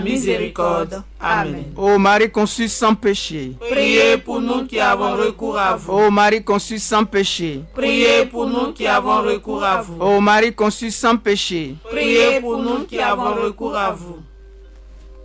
miséricorde. Amen. Ô Marie conçue sans péché, Priez pour nous qui avons recours à vous. ô Marie conçue sans péché, Priez pour nous qui avons recours à vous. ô Marie conçue sans péché, Priez pour nous qui avons recours à vous.